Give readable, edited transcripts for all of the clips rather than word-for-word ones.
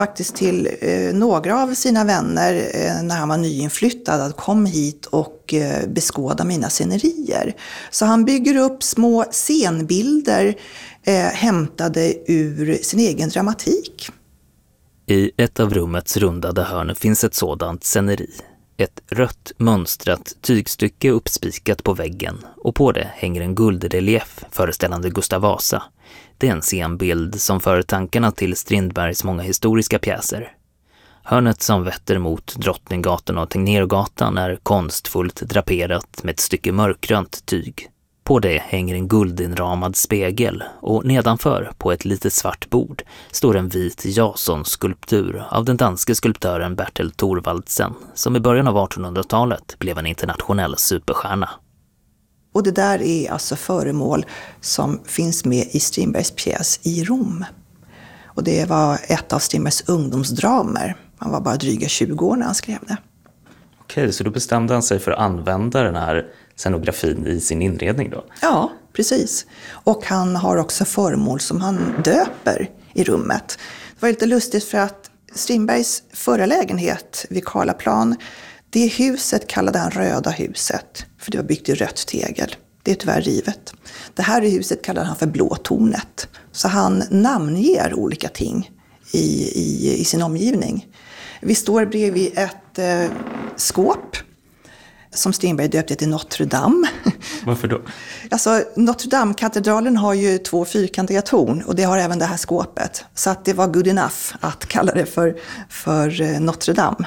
faktiskt till några av sina vänner när han var nyinflyttad att kom hit och beskåda mina scenerier. Så han bygger upp små scenbilder hämtade ur sin egen dramatik. I ett av rummets rundade hörn finns ett sådant sceneri. Ett rött mönstrat tygstycke uppspikat på väggen och på det hänger en guldrelief föreställande Gustav Vasa. Det är en scenbild som för tankarna till Strindbergs många historiska pjäser. Hörnet som vetter mot Drottninggatan och Tegnérgatan är konstfullt draperat med ett stycke mörkgrönt tyg. På det hänger en guldinramad spegel och nedanför på ett litet svart bord står en vit Jason-skulptur av den danske skulptören Bertel Thorvaldsen som i början av 1800-talet blev en internationell superstjärna. Och det där är alltså föremål som finns med i Strindbergs pjäs I Rom. Och det var ett av Strindbergs ungdomsdramer. Han var bara dryga 20 år när han skrev det. Okej, så då bestämde han sig för att använda den här scenografin i sin inredning då? Ja, precis. Och han har också föremål som han döper i rummet. Det var lite lustigt för att Strindbergs förra lägenhet vid Karlaplan, det huset kallade han Röda huset, för det var byggt i rött tegel. Det är tyvärr rivet. Det här huset kallade han för Blå tornet. Så han namnger olika ting i sin omgivning. Vi står bredvid ett skåp som Strindberg döpte till Notre Dame. Varför då? Alltså Notre Dame-katedralen har ju 2 fyrkantiga torn och det har även det här skåpet. Så att det var good enough att kalla det för Notre Dame.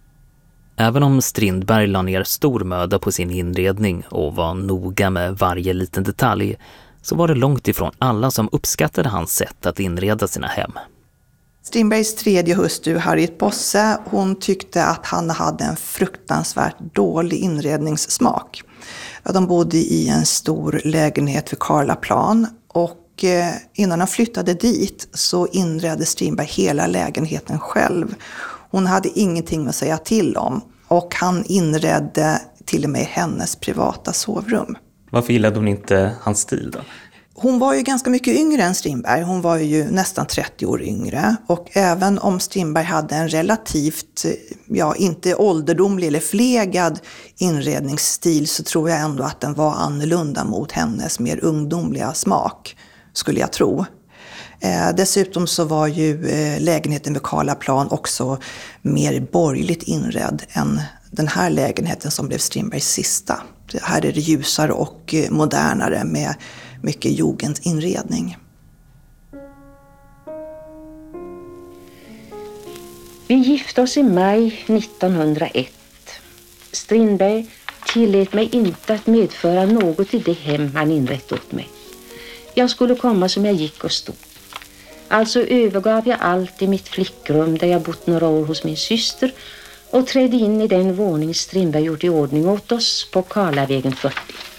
Även om Strindberg la ner stor möda på sin inredning och var noga med varje liten detalj så var det långt ifrån alla som uppskattade hans sätt att inreda sina hem. Strindbergs tredje hustru Harriet Bosse, hon tyckte att han hade en fruktansvärt dålig inredningssmak. De bodde i en stor lägenhet vid Karlaplan och innan han flyttade dit så inredde Strindberg hela lägenheten själv. Hon hade ingenting att säga till om och han inredde till och med hennes privata sovrum. Varför gillade hon inte hans stil då? Hon var ju ganska mycket yngre än Strindberg. Hon var ju nästan 30 år yngre. Och även om Strindberg hade en relativt, inte ålderdomlig eller förlegad inredningsstil så tror jag ändå att den var annorlunda mot hennes mer ungdomliga smak, skulle jag tro. Dessutom så var ju lägenheten vid Karlaplan också mer borgerligt inredd än den här lägenheten som blev Strindbergs sista. Här är det ljusare och modernare med mycket jugendinredning. Vi gifte oss i maj 1901. Strindberg tillät mig inte att medföra något i det hem han inrett åt mig. Jag skulle komma som jag gick och stod. Alltså övergav jag allt i mitt flickrum där jag bott några år hos min syster och trädde in i den våning Strindberg gjort i ordning åt oss på Karlavägen 40.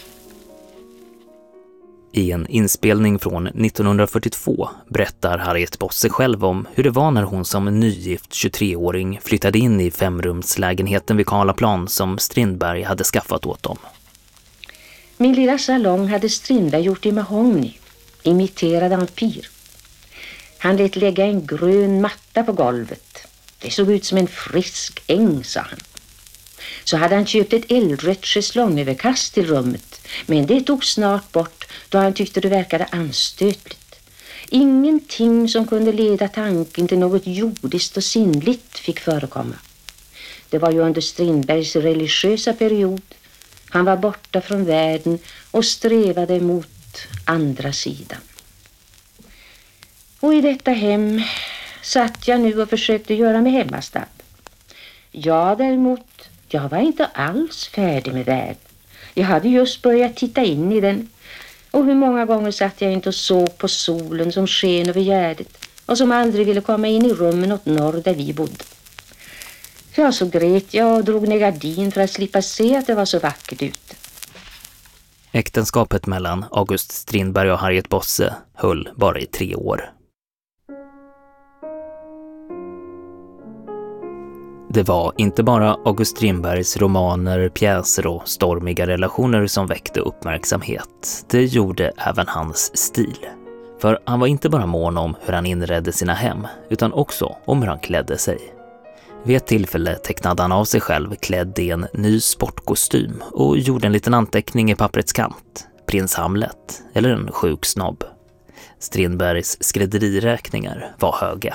I en inspelning från 1942 berättar Harriet Bosse själv om hur det var när hon som nygift 23-åring flyttade in i 5-rumslägenheten vid Karlaplan som Strindberg hade skaffat åt dem. Min lilla salong hade Strindberg gjort i mahogny, imiterad ampyr. Han lät lägga en grön matta på golvet. Det såg ut som en frisk äng, sa han. Så hade han köpt ett eldrött schäslongöverkast till rummet, men det tog snart bort då han tyckte det verkade anstötligt. Ingenting som kunde leda tanken till något jordiskt och sinnligt fick förekomma. Det var ju under Strindbergs religiösa period. Han var borta från världen och strävade mot andra sidan. Och i detta hem satt jag nu och försökte göra mig hemmastad. Jag däremot, jag var inte alls färdig med världen. Jag hade just börjat titta in i den. Och hur många gånger satt jag inte och såg på solen som sken över Gärdet och som aldrig ville komma in i rummen åt norr där vi bodde. Ja, så grät jag och drog ner gardin för att slippa se att det var så vackert ute. Äktenskapet mellan August Strindberg och Harriet Bosse höll bara i 3 år. Det var inte bara August Strindbergs romaner, pjäser och stormiga relationer som väckte uppmärksamhet. Det gjorde även hans stil. För han var inte bara mån om hur han inredde sina hem, utan också om hur han klädde sig. Vid ett tillfälle tecknade han av sig själv klädd i en ny sportkostym och gjorde en liten anteckning i papprets kant. Prins Hamlet eller en sjuk snobb. Strindbergs skrädderiräkningar var höga.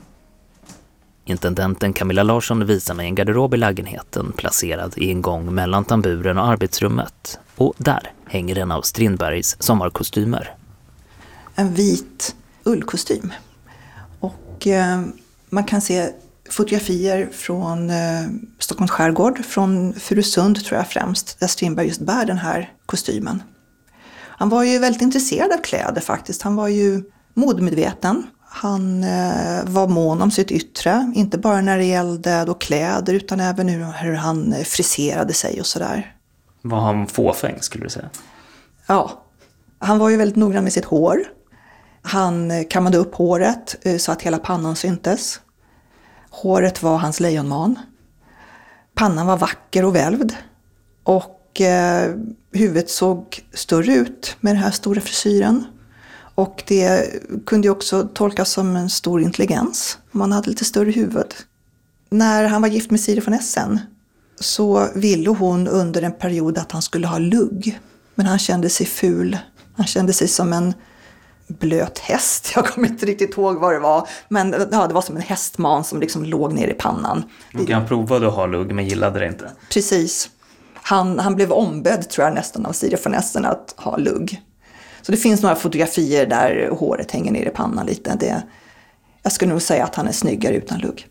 Intendenten Camilla Larsson visar mig en garderob i lägenheten placerad i en gång mellan tamburen och arbetsrummet. Och där hänger en av Strindbergs sommarkostymer. En vit ullkostym. Och man kan se fotografier från Stockholms skärgård, från Furusund tror jag främst, där Strindberg just bär den här kostymen. Han var ju väldigt intresserad av kläder faktiskt. Han var ju modemedveten. Han var mån om sitt yttre, inte bara när det gällde då kläder utan även hur han friserade sig och sådär. Var han fåfäng skulle du säga? Ja, han var ju väldigt noggrann med sitt hår. Han kammade upp håret så att hela pannan syntes. Håret var hans lejonman. Pannan var vacker och välvd. Och huvudet såg större ut med den här stora frisyren. Och det kunde ju också tolkas som en stor intelligens. Man hade lite större huvud. När han var gift med Siri von Essen så ville hon under en period att han skulle ha lugg. Men han kände sig ful. Han kände sig som en blöt häst. Jag kommer inte riktigt ihåg vad det var. Men ja, det var som en hästman som liksom låg ner i pannan. Han provade att ha lugg men gillade det inte. Precis. Han blev ombedd tror jag nästan av Siri von Essen att ha lugg. Så det finns några fotografier där håret hänger ner i pannan lite. Jag skulle nog säga att han är snyggare utan lugg.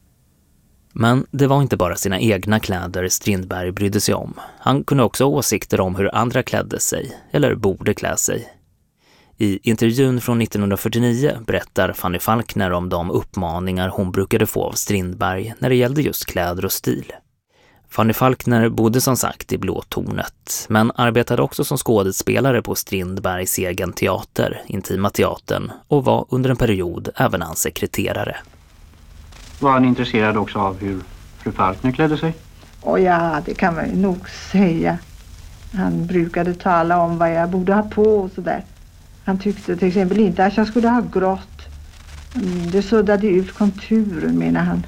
Men det var inte bara sina egna kläder Strindberg brydde sig om. Han kunde också ha åsikter om hur andra klädde sig, eller borde klä sig. I intervjun från 1949 berättar Fanny Falkner om de uppmaningar hon brukade få av Strindberg när det gällde just kläder och stil. Fanny Falkner bodde som sagt i Blå tornet, men arbetade också som skådespelare på Strindbergs egen teater, Intima teatern, och var under en period även hans sekreterare. Var han intresserad också av hur fru Falkner klädde sig? Ja, det kan man ju nog säga. Han brukade tala om vad jag borde ha på och sådär. Han tyckte till exempel inte att jag skulle ha grått. Det suddade ut konturen, menar han.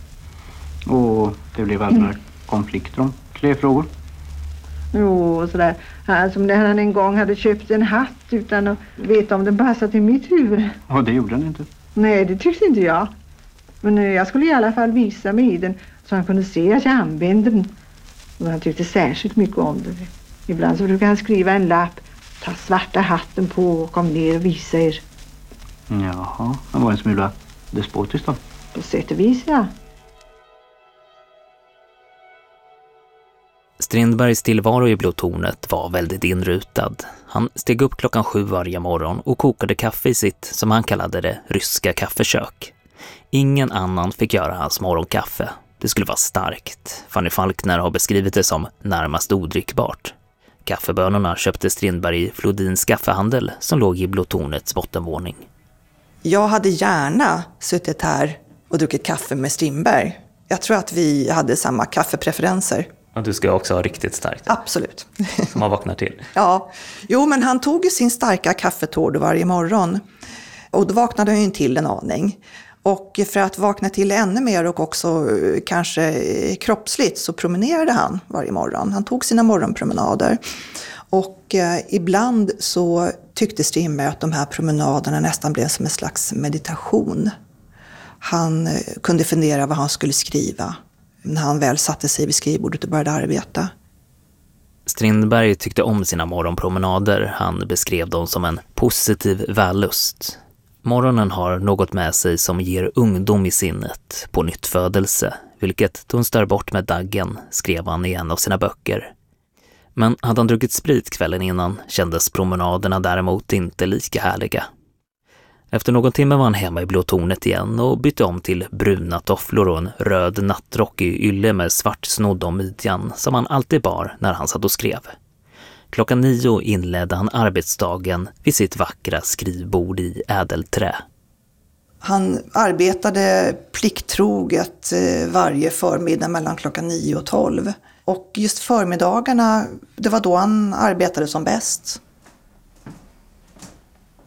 Och det blev allmänna konflikter om klädfrågor? Jo, och sådär. Som när han en gång hade köpt en hatt utan att veta om den passade till mitt huvud. Och det gjorde han inte? Nej, det tyckte inte jag. Men jag skulle i alla fall visa mig i den så han kunde se att jag använde den. Och han tyckte särskilt mycket om det. Ibland så brukade han skriva en lapp. Ta svarta hatten på och kom ner och visa er. Jaha, han var en smula despotisk då? På sätt och vis, ja. Strindbergs tillvaro i Blå tornet var väldigt inrutad. Han steg upp 7:00 varje morgon och kokade kaffe i sitt, som han kallade det, ryska kaffekök. Ingen annan fick göra hans morgonkaffe. Det skulle vara starkt. Fanny Falkner har beskrivit det som närmast odrickbart. Kaffebönorna köpte Strindberg i Flodins kaffehandel som låg i Blå tornets bottenvåning. Jag hade gärna suttit här och druckit kaffe med Strindberg. Jag tror att vi hade samma kaffepreferenser. Och du ska också ha riktigt starkt. Absolut. Som man vaknar till. Ja, jo men han tog ju sin starka kaffetård varje morgon. Och då vaknade han ju till en aning. Och för att vakna till ännu mer och också kanske kroppsligt så promenerade han varje morgon. Han tog sina morgonpromenader. Och ibland så tyckte Strindberg att de här promenaderna nästan blev som en slags meditation. Han kunde fundera vad han skulle skriva när han väl satte sig vid skrivbordet och började arbeta. Strindberg tyckte om sina morgonpromenader. Han beskrev dem som en positiv vällust. Morgonen har något med sig som ger ungdom i sinnet, på nyttfödelse, vilket dunstar bort med daggen, skrev han i en av sina böcker. Men hade han druckit sprit kvällen innan kändes promenaderna däremot inte lika härliga. Efter någon timme var han hemma i Blå tornet igen och bytte om till bruna tofflor och en röd nattrock i ylle med svart snodd om midjan som han alltid bar när han satt och skrev. 9:00 inledde han arbetsdagen vid sitt vackra skrivbord i ädelträ. Han arbetade plikttroget varje förmiddag mellan 9 och 12. Och just förmiddagarna, det var då han arbetade som bäst.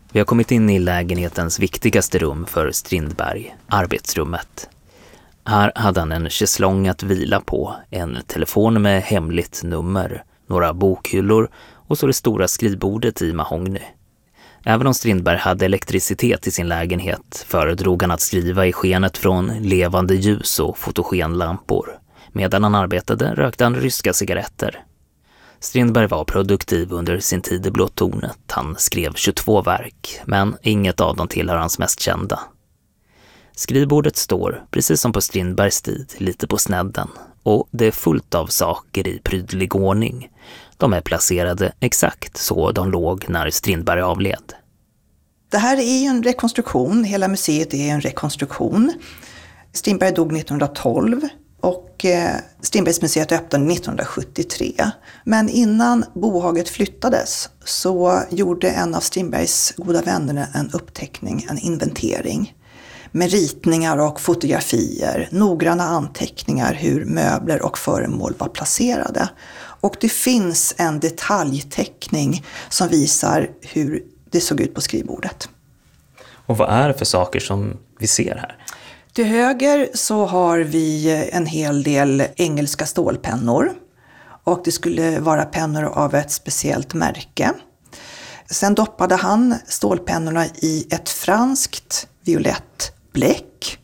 Vi har kommit in i lägenhetens viktigaste rum för Strindberg, arbetsrummet. Här hade han en schäslong att vila på, en telefon med hemligt nummer, några bokhyllor och så det stora skrivbordet i mahogny. Även om Strindberg hade elektricitet i sin lägenhet föredrog han att skriva i skenet från levande ljus och fotogenlampor. Medan han arbetade rökte han ryska cigaretter. Strindberg var produktiv under sin tid i Blå tornet. Han skrev 22 verk, men inget av dem tillhör hans mest kända. Skrivbordet står, precis som på Strindbergs tid, lite på snedden. Och det är fullt av saker i prydlig ordning. De är placerade exakt så de låg när Strindberg avled. Det här är ju en rekonstruktion, hela museet är en rekonstruktion. Strindberg dog 1912 och Strindbergsmuseet öppnade 1973. Men innan bohaget flyttades så gjorde en av Strindbergs goda vänner en uppteckning, en inventering. Med ritningar och fotografier, noggranna anteckningar hur möbler och föremål var placerade. Och det finns en detaljteckning som visar hur det såg ut på skrivbordet. Och vad är det för saker som vi ser här? Till höger så har vi en hel del engelska stålpennor. Och det skulle vara pennor av ett speciellt märke. Sen doppade han stålpennorna i ett franskt violett bläck.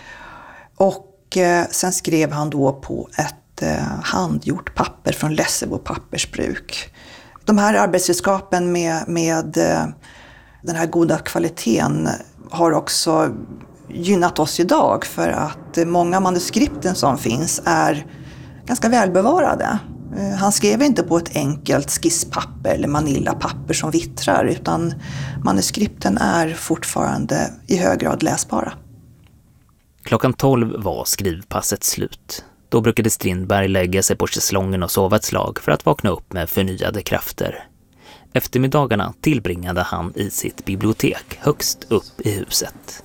Och sen skrev han då på ett handgjort papper från Lessebo pappersbruk. De här arbetsredskapen med den här goda kvaliteten har också gynnat oss idag, för att många manuskripten som finns är ganska välbevarade. Han skrev inte på ett enkelt skisspapper eller manillapapper som vittrar, utan manuskripten är fortfarande i hög grad läsbara. 12:00 var skrivpasset slut. Då brukade Strindberg lägga sig på schäslongen och sova ett slag för att vakna upp med förnyade krafter. Eftermiddagarna tillbringade han i sitt bibliotek högst upp i huset.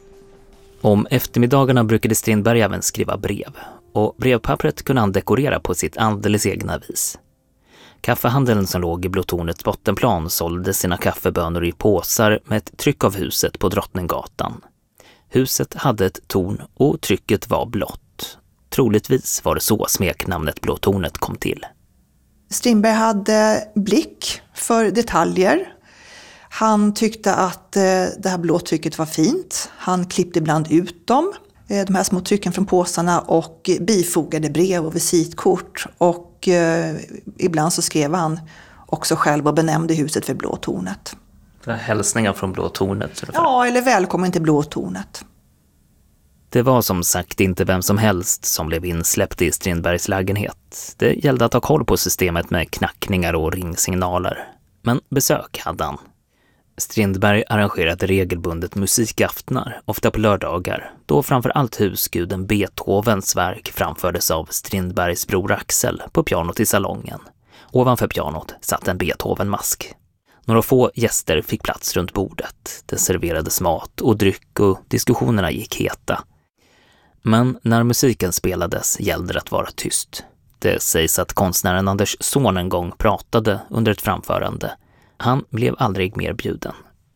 Om eftermiddagarna brukade Strindberg även skriva brev, och brevpappret kunde han dekorera på sitt alldeles egna vis. Kaffehandeln som låg i Blå tornets bottenplan sålde sina kaffebönor i påsar med ett tryck av huset på Drottninggatan. Huset hade ett torn och trycket var blått. Troligtvis var det så smeknamnet Blå tornet kom till. Strindberg hade blick för detaljer. Han tyckte att det här blåtrycket var fint. Han klippte ibland ut dem, de här små trycken från påsarna, och bifogade brev och visitkort. Och ibland så skrev han också själv och benämnde huset för Blå tornet. Hälsningar från Blå tornet? Ja, eller välkommen till Blå tornet. Det var som sagt inte vem som helst som blev insläppt i Strindbergs lägenhet. Det gällde att ha koll på systemet med knackningar och ringsignaler. Men besök hade han. Strindberg arrangerade regelbundet musikaftnar, ofta på lördagar, då framförallt husguden Beethovens verk framfördes av Strindbergs bror Axel på pianot i salongen. Ovanför pianot satt en Beethoven-mask. Några få gäster fick plats runt bordet. Det serverades mat och dryck och diskussionerna gick heta. Men när musiken spelades gällde det att vara tyst. Det sägs att konstnären Anders Zorn en gång pratade under ett framförande. Han blev aldrig mer bjuden.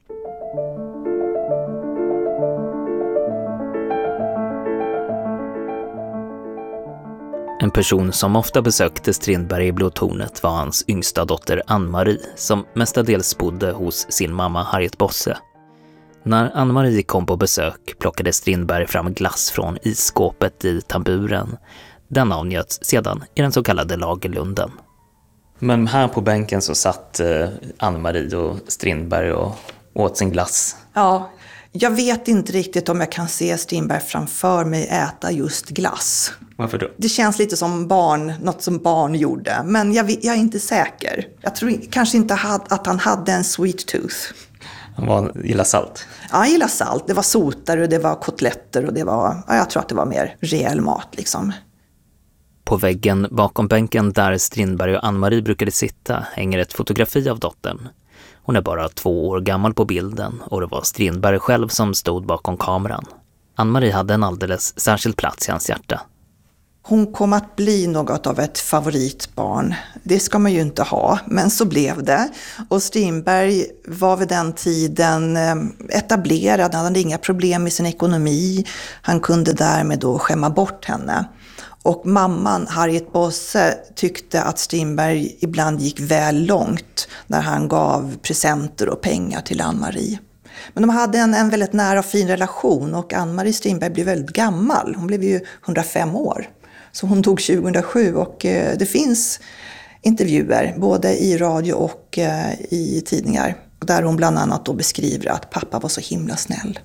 En person som ofta besökte Strindberg i Blå tornet var hans yngsta dotter Ann-Marie, som mestadels bodde hos sin mamma Harriet Bosse. När Ann-Marie kom på besök plockade Strindberg fram glass från isskåpet i tamburen. Den avnjöts sedan i den så kallade lagerlunden. Men här på bänken så satt Ann-Marie och Strindberg och åt sin glass. Ja, jag vet inte riktigt om jag kan se Strindberg framför mig äta just glass. Varför då? Det känns lite som barn, något som barn gjorde. Men jag är inte säker. Jag tror kanske inte att han hade en sweet tooth. Han gillade salt? Ja, han gillade salt. Det var sotare och det var kotletter och det var, jag tror att det var mer rejäl mat liksom. På väggen bakom bänken där Strindberg och Ann-Marie brukade sitta hänger ett fotografi av dottern. Hon är bara 2 år gammal på bilden och det var Strindberg själv som stod bakom kameran. Ann-Marie hade en alldeles särskild plats i hans hjärta. Hon kom att bli något av ett favoritbarn. Det ska man ju inte ha, men så blev det. Och Strindberg var vid den tiden etablerad, han hade inga problem med sin ekonomi. Han kunde därmed då skämma bort henne. Och mamman, Harriet Bosse, tyckte att Strindberg ibland gick väl långt när han gav presenter och pengar till Ann-Marie. Men de hade en väldigt nära och fin relation, och Ann-Marie Strindberg blev väldigt gammal. Hon blev ju 105 år. Så hon dog 2007, och det finns intervjuer både i radio och i tidningar där hon bland annat då beskriver att pappa var så himla snäll.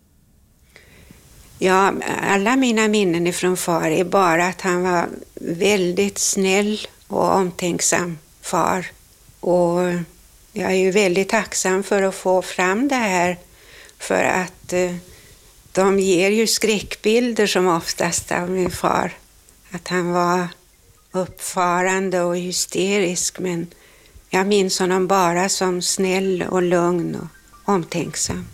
Ja, alla mina minnen ifrån far är bara att han var väldigt snäll och omtänksam far. Och jag är ju väldigt tacksam för att få fram det här, för att de ger ju skräckbilder som oftast av min far. Att han var uppfarande och hysterisk, men jag minns honom bara som snäll och lugn och omtänksam.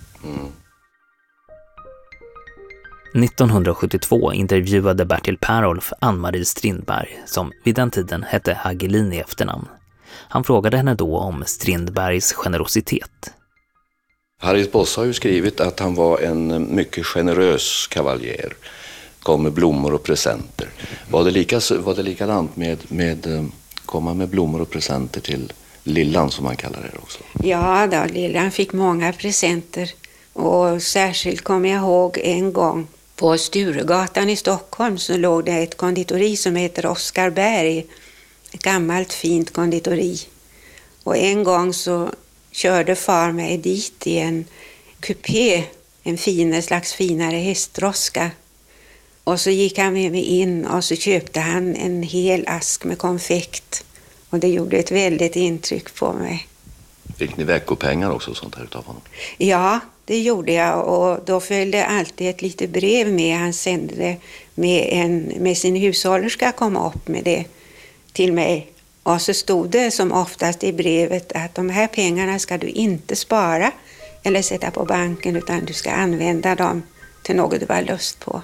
1972 intervjuade Bertil Perolf Ann-Marie Strindberg, som vid den tiden hette Hagelin i efternamn. Han frågade henne då om Strindbergs generositet. Harriet Bosse har ju skrivit att han var en mycket generös kavaljer. Kom med blommor och presenter. Var det likadant med komma med blommor och presenter till Lillan, som man kallar det också? Ja då, Lillan fick många presenter. Och särskilt kommer jag ihåg en gång på Sturegatan i Stockholm så låg det ett konditori som heter Oscar Berg. Ett gammalt fint konditori. Och en gång så körde far mig dit i en kupé, en slags finare hästdroska. Och så gick han med mig in och så köpte han en hel ask med konfekt. Och det gjorde ett väldigt intryck på mig. Fick ni veckopengar också och sånt här utav honom? Ja, det gjorde jag, och då följde alltid ett litet brev med. Han sände det med sin hushållerska, kom upp med det till mig. Och så stod det som oftast i brevet att de här pengarna ska du inte spara eller sätta på banken, utan du ska använda dem till något du har lust på.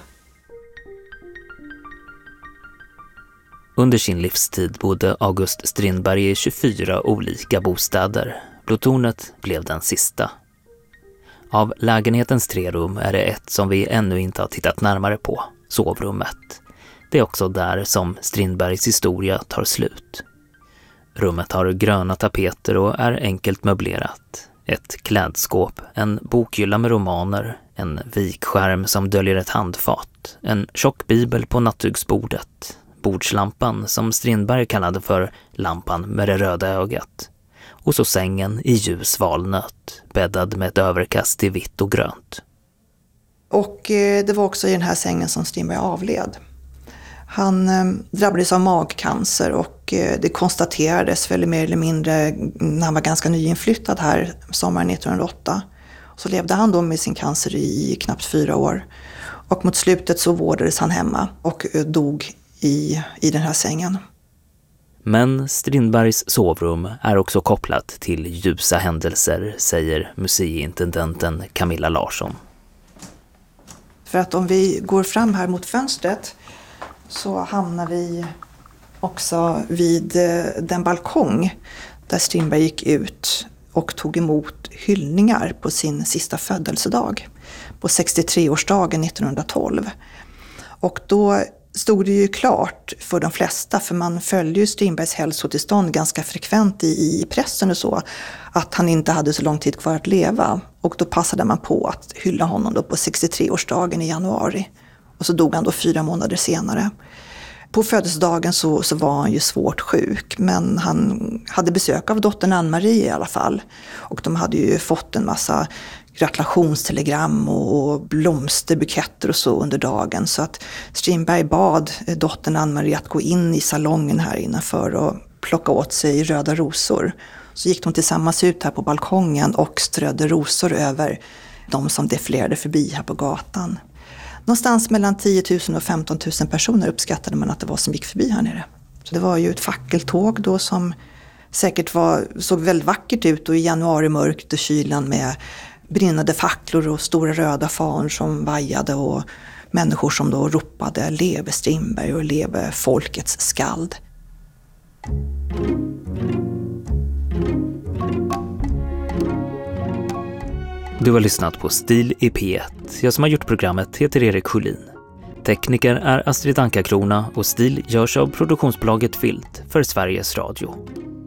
Under sin livstid bodde August Strindberg i 24 olika bostäder. Plutonet blev den sista. Av lägenhetens 3 rum är det ett som vi ännu inte har tittat närmare på, sovrummet. Det är också där som Strindbergs historia tar slut. Rummet har gröna tapeter och är enkelt möblerat. Ett klädskåp, en bokhylla med romaner, en vikskärm som döljer ett handfat, en tjock bibel på nattduksbordet, bordslampan som Strindberg kallade för lampan med det röda ögat, och så sängen i ljus valnöt, bäddad med ett överkast i vitt och grönt. Och det var också i den här sängen som Strindberg avled. Han drabbades av magcancer, och det konstaterades väl mer eller mindre när han var ganska nyinflyttad här sommaren 1908. Så levde han då med sin cancer i knappt 4 år. Och mot slutet så vårdades han hemma och dog i den här sängen. Men Strindbergs sovrum är också kopplat till ljusa händelser, säger museiintendenten Camilla Larsson. För att om vi går fram här mot fönstret så hamnar vi också vid den balkong där Strindberg gick ut och tog emot hyllningar på sin sista födelsedag, på 63-årsdagen 1912. Och då stod det ju klart för de flesta, för man följde ju Strindbergs hälsotillstånd ganska frekvent i pressen och så, att han inte hade så lång tid kvar att leva. Och då passade man på att hylla honom då på 63-årsdagen i januari. Och så dog han då 4 månader senare. På födelsedagen så var han ju svårt sjuk, men han hade besök av dottern Ann-Marie i alla fall. Och de hade ju fått en massa gratulationstelegram och blomsterbuketter och så under dagen. Så att Strindberg bad dottern Ann-Marie att gå in i salongen här innanför och plocka åt sig röda rosor. Så gick de tillsammans ut här på balkongen och strödde rosor över de som defilerade förbi här på gatan. Någonstans mellan 10 000 och 15 000 personer uppskattade man att det var som gick förbi här nere. Så det var ju ett fackeltåg då som säkert såg väldigt vackert ut, och i januarimörkt och kylan med brinnande facklor och stora röda fanor som vajade och människor som då ropade leve Strindberg och leve folkets skald. Du har lyssnat på Stil i P1. Jag som har gjort programmet heter Erik Sjölin. Tekniker är Astrid Anka-Krona och Stil görs av produktionsbolaget Filt för Sveriges Radio.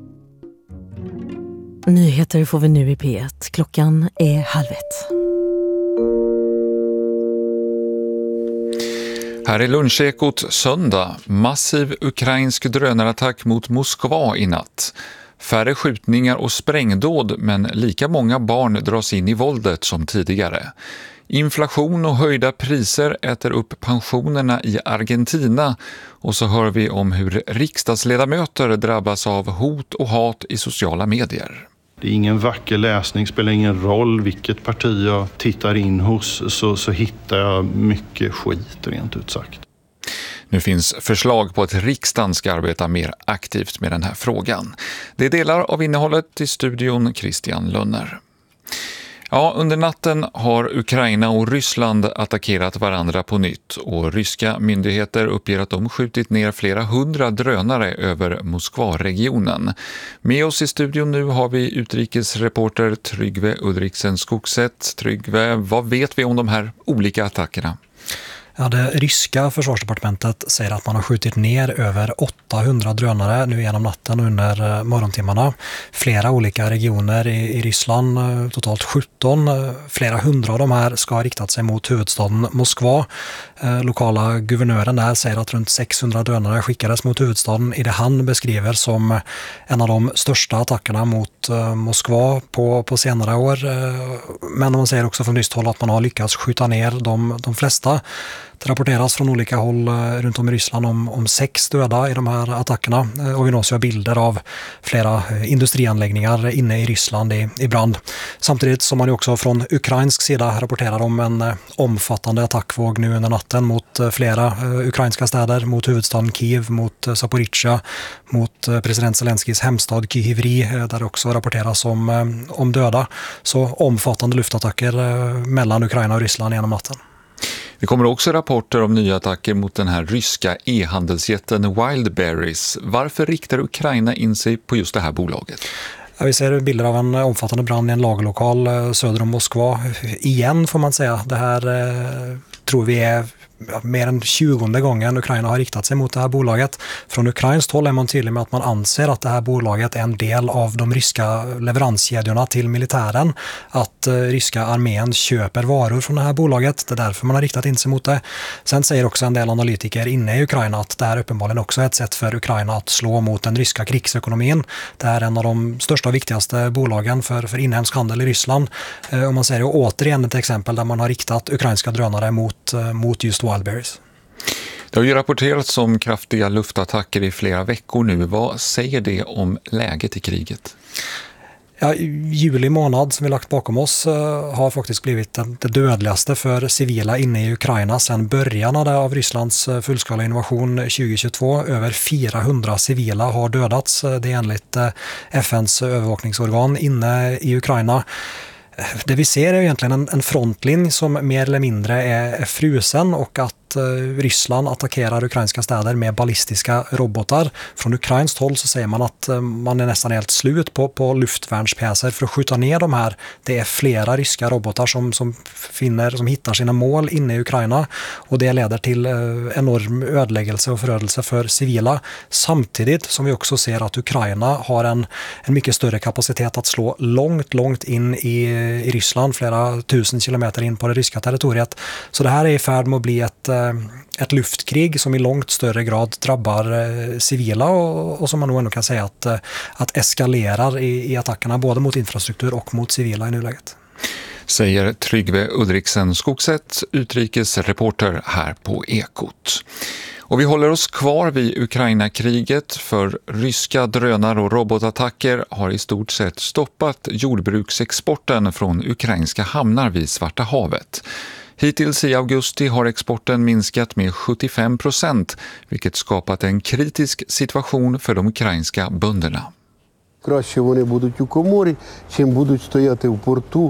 Nyheter får vi nu i P1. Klockan är 12:30. Här är Lunchekot söndag. Massiv ukrainsk drönarattack mot Moskva i natt. Färre skjutningar och sprängdåd, men lika många barn dras in i våldet som tidigare. Inflation och höjda priser äter upp pensionerna i Argentina, och så hör vi om hur riksdagsledamöter drabbas av hot och hat i sociala medier. Det är ingen vacker läsning, spelar ingen roll vilket parti jag tittar in hos, så hittar jag mycket skit rent ut sagt. Nu finns förslag på att riksdagen ska arbeta mer aktivt med den här frågan. Det är delar av innehållet i studion Christian Lunner. Ja, under natten har Ukraina och Ryssland attackerat varandra på nytt, och ryska myndigheter uppger att de skjutit ner flera 100 drönare över Moskva-regionen. Med oss i studion nu har vi utrikesreporter Tryggve Udriksen Skogset. Tryggve, vad vet vi om de här olika attackerna? Ja, det ryska försvarsdepartementet säger att man har skjutit ner över 800 drönare nu genom natten under morgontimmarna. Flera olika regioner i Ryssland, totalt 17. Flera hundra av de här ska ha riktat sig mot huvudstaden Moskva. Lokala guvernören där säger att runt 600 drönare skickades mot huvudstaden i det han beskriver som en av de största attackerna mot Moskva på senare år. Men man säger också från ryskt håll att man har lyckats skjuta ner de flesta. Det rapporteras från olika håll runt om i Ryssland om 6 döda i de här attackerna, och vi nås ju av bilder av flera industrianläggningar inne i Ryssland i brand. Samtidigt som man ju också från ukrainsk sida rapporterar om en omfattande attackvåg nu under natten mot flera ukrainska städer, mot huvudstaden Kiev, mot Zaporizjzja, mot president Zelenskis hemstad Kyivri, där det också rapporteras om döda. Så omfattande luftattacker mellan Ukraina och Ryssland genom natten. Det kommer också rapporter om nya attacker mot den här ryska e-handelsjätten Wildberries. Varför riktar Ukraina in sig på just det här bolaget? Ja, vi ser bilder av en omfattande brand i en lagerlokal söder om Moskva. Igen får man säga. Det här tror vi är mer än 20:e gången Ukraina har riktat sig mot det här bolaget. Från ukrainskt håll är man tydlig med att man anser att det här bolaget är en del av de ryska leveranskedjorna till militären. Att ryska armén köper varor från det här bolaget. Det är därför man har riktat in sig mot det. Sen säger också en del analytiker inne i Ukraina att det här uppenbarligen också är ett sätt för Ukraina att slå mot den ryska krigsekonomin. Det är en av de största och viktigaste bolagen för inhemsk handel i Ryssland. Och man ser ju återigen ett exempel där man har riktat ukrainska drönare mot just Wildberries. Det har ju rapporterats om kraftiga luftattacker i flera veckor nu. Vad säger det om läget i kriget? Ja, juli månad som vi lagt bakom oss har faktiskt blivit det dödligaste för civila inne i Ukraina sedan början av Rysslands fullskala invasion 2022. Över 400 civila har dödats. Det är enligt FNs övervakningsorgan inne i Ukraina. Det vi ser är egentligen en frontlinje som mer eller mindre är frusen, och att Ryssland attackerar ukrainska städer med ballistiska robotar. Från ukrainskt håll så säger man att man är nästan helt slut på luftvärnspjäser för att skjuta ner de här. Det är flera ryska robotar som hittar sina mål inne i Ukraina, och det leder till enorm ödeläggelse och förödelse för civila. Samtidigt som vi också ser att Ukraina har en mycket större kapacitet att slå långt in i Ryssland, flera tusen kilometer in på det ryska territoriet. Så det här är i färd med att bli ett luftkrig som i långt större grad drabbar civila, och som man nog ändå kan säga att eskalerar i attackerna både mot infrastruktur och mot civila i nuläget. Säger Tryggve Udriksen Skogset, utrikesreporter här på Ekot. Och vi håller oss kvar vid Ukraina-kriget, för ryska drönar och robotattacker har i stort sett stoppat jordbruksexporten från ukrainska hamnar vid Svarta havet. Hittills i augusti har exporten minskat med 75%, vilket skapat en kritisk situation för de ukrainska bönderna. Краще вони будуть у коморі, чим будуть стояти в порту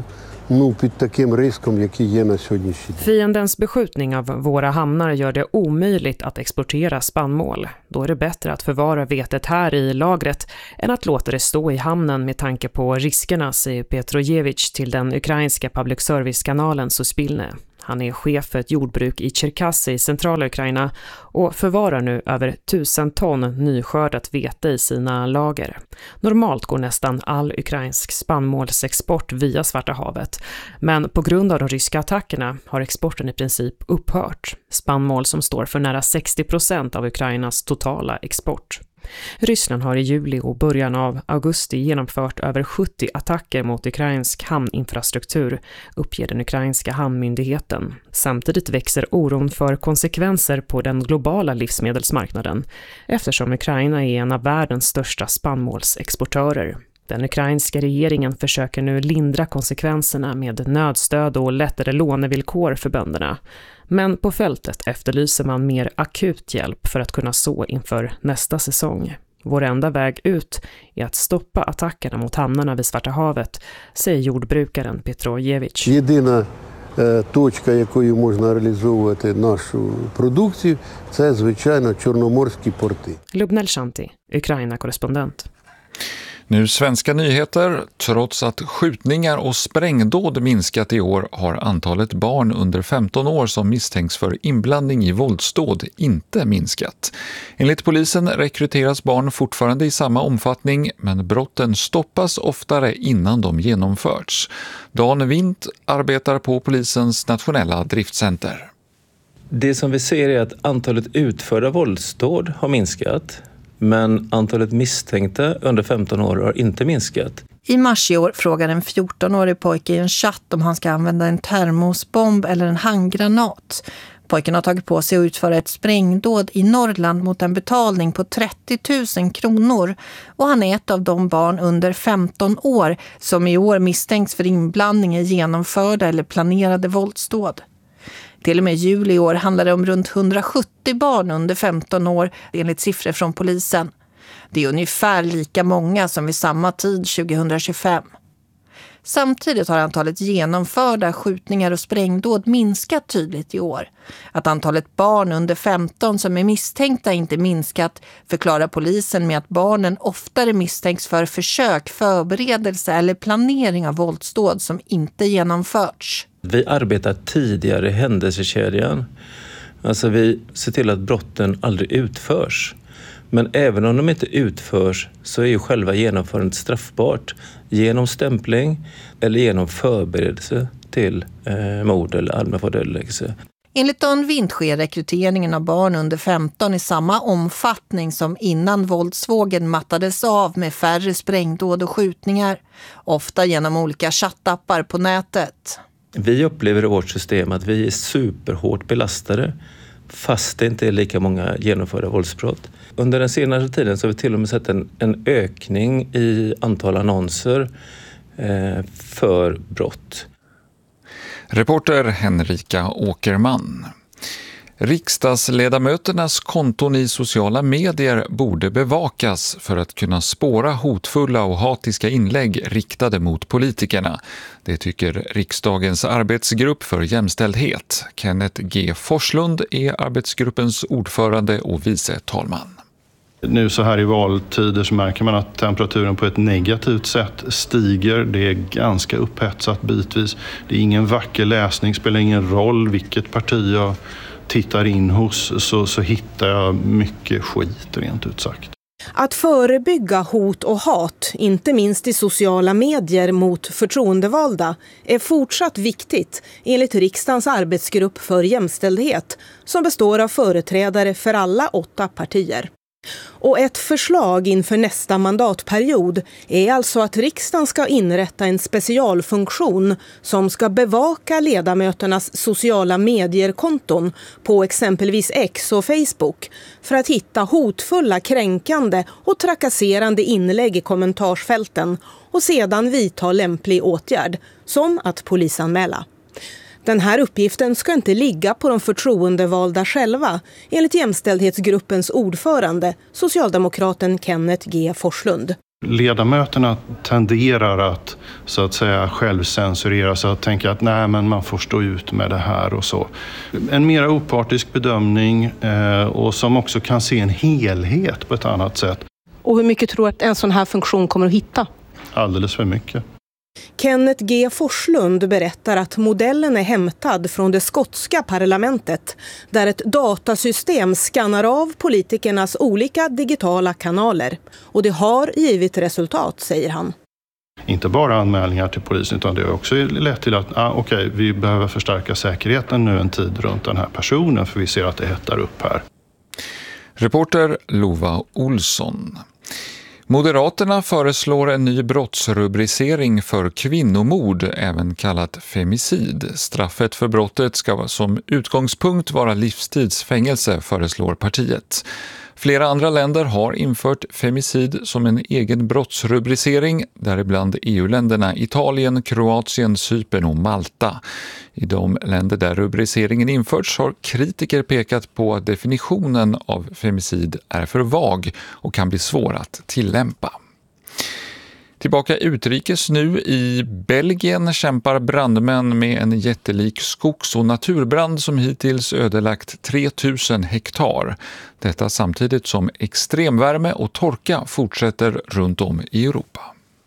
Fiendens beskjutning av våra hamnar gör det omöjligt att exportera spannmål. Då är det bättre att förvara vetet här i lagret än att låta det stå i hamnen med tanke på riskerna, säger Petrojevich till den ukrainska public service-kanalen Suspilne. Han är chef för ett jordbruk i Cherkassy i centrala Ukraina och förvarar nu över 1000 ton nyskördat vete i sina lager. Normalt går nästan all ukrainsk spannmålsexport via Svarta havet, men på grund av de ryska attackerna har exporten i princip upphört. Spannmål som står för nära 60% av Ukrainas totala export. Ryssland har i juli och början av augusti genomfört över 70 attacker mot ukrainsk hamninfrastruktur, uppger den ukrainska hamnmyndigheten. Samtidigt växer oron för konsekvenser på den globala livsmedelsmarknaden, eftersom Ukraina är en av världens största spannmålsexportörer. Den ukrainska regeringen försöker nu lindra konsekvenserna med nödstöd och lättare lånevillkor för bönderna. Men på fältet efterlyser man mer akut hjälp för att kunna så inför nästa säsong. Vår enda väg ut är att stoppa attackerna mot hamnarna vid Svarta havet, säger jordbrukaren Petrojevich. Єдина точка, якою можна реалізовувати нашу продукцію, це, звичайно, чорноморські порти. Lubnel Shanti, Ukraina-korrespondent. Nu svenska nyheter. Trots att skjutningar och sprängdåd minskat i år har antalet barn under 15 år som misstänks för inblandning i våldsdåd inte minskat. Enligt polisen rekryteras barn fortfarande i samma omfattning, men brotten stoppas oftare innan de genomförts. Dan Windt arbetar på polisens nationella driftcenter. Det som vi ser är att antalet utförda våldsdåd har minskat. Men antalet misstänkta under 15 år har inte minskat. I mars i år frågar en 14-årig pojke i en chatt om han ska använda en termosbomb eller en handgranat. Pojken har tagit på sig att utföra ett sprängdåd i Norrland mot en betalning på 30 000 kronor. Och han är ett av de barn under 15 år som i år misstänks för inblandning i genomförda eller planerade våldsdåd. Till och med juli i år handlar det om runt 170 barn under 15 år enligt siffror från polisen. Det är ungefär lika många som vid samma tid 2025. Samtidigt har antalet genomförda skjutningar och sprängdåd minskat tydligt i år. Att antalet barn under 15 som är misstänkta inte minskat förklarar polisen med att barnen oftare misstänks för försök, förberedelse eller planering av våldsdåd som inte genomförts. Vi arbetar tidigare i händelsekedjan. Alltså vi ser till att brotten aldrig utförs. Men även om de inte utförs så är ju själva genomförandet straffbart genom stämpling eller genom förberedelse till mord eller allmän föreläggelse. Enligt Dan Windt sker rekryteringen av barn under 15 i samma omfattning som innan våldsvågen mattades av med färre sprängdåd och skjutningar, ofta genom olika chattappar på nätet. Vi upplever i vårt system att vi är superhårt belastade fast det inte är lika många genomförda våldsbrott. Under den senaste tiden så har vi till och med sett en ökning i antal annonser för brott. Reporter Henrika Åkerman. Riksdagsledamöternas konton i sociala medier borde bevakas för att kunna spåra hotfulla och hatiska inlägg riktade mot politikerna. Det tycker riksdagens arbetsgrupp för jämställdhet. Kenneth G. Forslund är arbetsgruppens ordförande och vice talman. Nu så här i valtider så märker man att temperaturen på ett negativt sätt stiger. Det är ganska upphetsat bitvis. Det är ingen vacker läsning, spelar ingen roll vilket parti jag tittar in hos så hittar jag mycket skit rent ut sagt. Att förebygga hot och hat, inte minst i sociala medier mot förtroendevalda, är fortsatt viktigt enligt riksdagens arbetsgrupp för jämställdhet som består av företrädare för alla 8 partier. Och ett förslag inför nästa mandatperiod är alltså att riksdagen ska inrätta en specialfunktion som ska bevaka ledamöternas sociala medierkonton på exempelvis X och Facebook för att hitta hotfulla, kränkande och trakasserande inlägg i kommentarsfälten och sedan vidta lämplig åtgärd, som att polisanmäla. Den här uppgiften ska inte ligga på de förtroendevalda själva, enligt jämställdhetsgruppens ordförande, socialdemokraten Kenneth G. Forslund. Ledamöterna tenderar att så att säga självcensurera sig och tänka att nej, men man får stå ut med det här och så. En mer opartisk bedömning och som också kan se en helhet på ett annat sätt. Och hur mycket tror du att en sån här funktion kommer att hitta? Alldeles för mycket. Kenneth G. Forslund berättar att modellen är hämtad från det skotska parlamentet där ett datasystem skannar av politikernas olika digitala kanaler. Och det har givit resultat, säger han. Inte bara anmälningar till polisen utan det har också lett till att vi behöver förstärka säkerheten nu en tid runt den här personen för vi ser att det hettar upp här. Reporter Lova Olsson. Moderaterna föreslår en ny brottsrubricering för kvinnomord, även kallat femicid. Straffet för brottet ska som utgångspunkt vara livstidsfängelse, föreslår partiet. Flera andra länder har infört femicid som en egen brottsrubricering, däribland EU-länderna Italien, Kroatien, Cypern och Malta. I de länder där rubriceringen införts har kritiker pekat på att definitionen av femicid är för vag och kan bli svår att tillämpa. Tillbaka utrikes nu. I Belgien kämpar brandmän med en jättelik skogs- och naturbrand som hittills ödelagt 3000 hektar. Detta samtidigt som extremvärme och torka fortsätter runt om i Europa.